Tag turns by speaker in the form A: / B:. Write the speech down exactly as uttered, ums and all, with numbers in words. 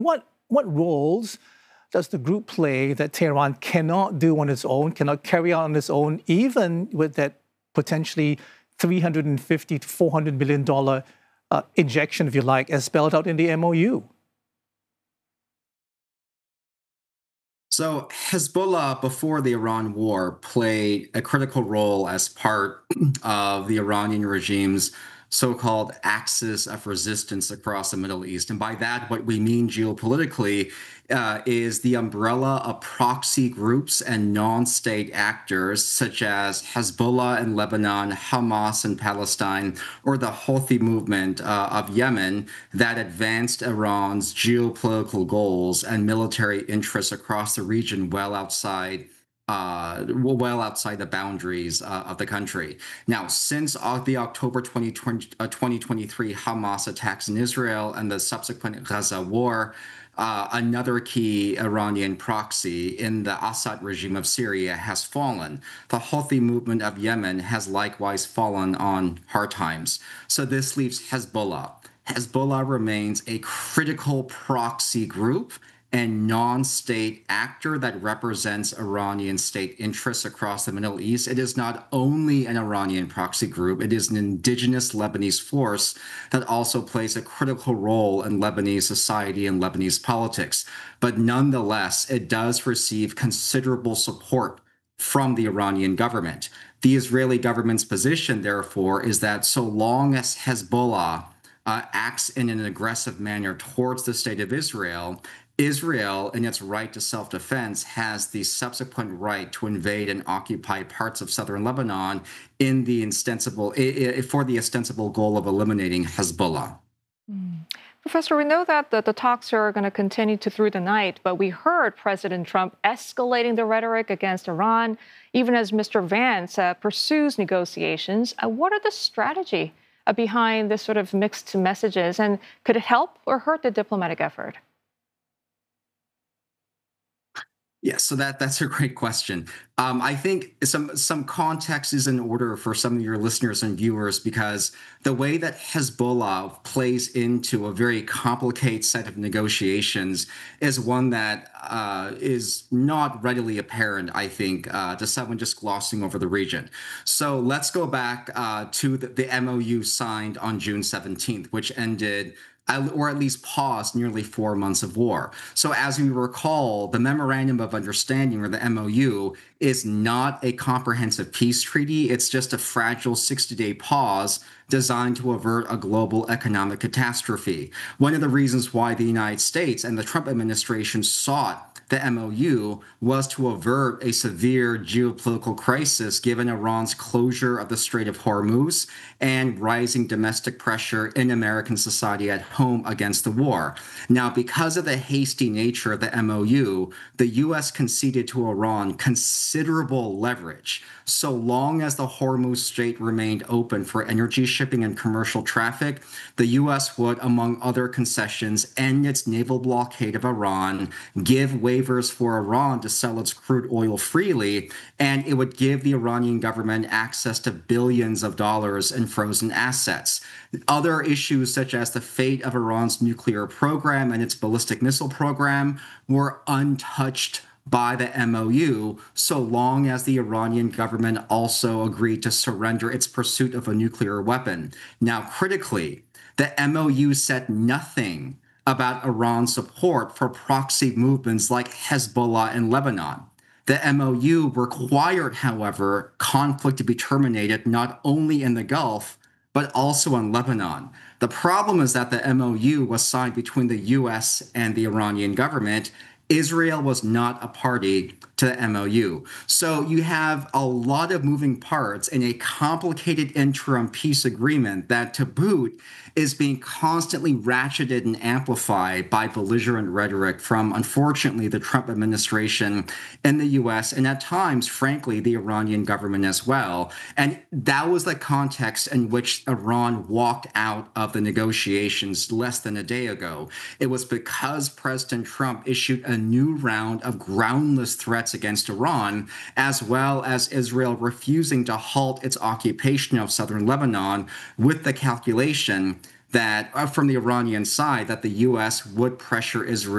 A: What, what roles does the group play that Tehran cannot do on its own, cannot carry out on its own, even with that potentially three hundred fifty to four hundred million dollars uh, injection, if you like, as spelled out in the M O U?
B: So Hezbollah, before the Iran war, played a critical role as part of the Iranian regime's so-called axis of resistance across the Middle East. And by that, what we mean geopolitically uh, is the umbrella of proxy groups and non-state actors such as Hezbollah in Lebanon, Hamas in Palestine, or the Houthi movement uh, of Yemen that advanced Iran's geopolitical goals and military interests across the region well outside Uh, well outside the boundaries uh, of the country. Now, since uh, the October twenty twenty, uh, twenty twenty-three Hamas attacks in Israel and the subsequent Gaza war, uh, another key Iranian proxy in the Assad regime of Syria has fallen. The Houthi movement of Yemen has likewise fallen on hard times. So this leaves Hezbollah. Hezbollah remains a critical proxy group and non-state actor that represents Iranian state interests across the Middle East. It is not only an Iranian proxy group, it is an indigenous Lebanese force that also plays a critical role in Lebanese society and Lebanese politics. But nonetheless, it does receive considerable support from the Iranian government. The Israeli government's position, therefore, is that so long as Hezbollah uh, acts in an aggressive manner towards the state of Israel, Israel, in its right to self-defense, has the subsequent right to invade and occupy parts of southern Lebanon in the ostensible, for the ostensible goal of eliminating Hezbollah.
C: Mm. Professor, we know that the, the talks are going to continue to through the night, but we heard President Trump escalating the rhetoric against Iran, even as Mister Vance uh, pursues negotiations. Uh, what are the strategy uh, behind this sort of mixed messages, and could it help or hurt the diplomatic effort?
B: Yes, so that that's a great question. Um, I think some some context is in order for some of your listeners and viewers, because the way that Hezbollah plays into a very complicated set of negotiations is one that uh, is not readily apparent, I think, uh, to someone just glossing over the region. So let's go back uh, to the, the M O U signed on June seventeenth, which ended or at least paused nearly four months of war. So as we recall, the Memorandum of Understanding, or the M O U, is not a comprehensive peace treaty. It's just a fragile sixty-day pause designed to avert a global economic catastrophe. One of the reasons why the United States and the Trump administration sought the M O U was to avert a severe geopolitical crisis given Iran's closure of the Strait of Hormuz and rising domestic pressure in American society at home against the war. Now, because of the hasty nature of the M O U, the U S conceded to Iran considerable leverage so long as the Hormuz Strait remained open for energy shipping and commercial traffic. The U S would, among other concessions, end its naval blockade of Iran, give waivers for Iran to sell its crude oil freely, and it would give the Iranian government access to billions of dollars in frozen assets. Other issues, such as the fate of Iran's nuclear program and its ballistic missile program, were untouched by the M O U, so long as the Iranian government also agreed to surrender its pursuit of a nuclear weapon. Now, critically, the M O U said nothing about Iran's support for proxy movements like Hezbollah in Lebanon. The M O U required, however, conflict to be terminated not only in the Gulf, but also in Lebanon. The problem is that the M O U was signed between the U S and the Iranian government. Israel was not a party to the M O U. So you have a lot of moving parts in a complicated interim peace agreement that, to boot, is being constantly ratcheted and amplified by belligerent rhetoric from, unfortunately, the Trump administration in the U S and at times, frankly, the Iranian government as well. And that was the context in which Iran walked out of the negotiations less than a day ago. It was because President Trump issued a new round of groundless threats against Iran, as well as Israel refusing to halt its occupation of southern Lebanon, with the calculation that uh, from the Iranian side that the U S would pressure Israel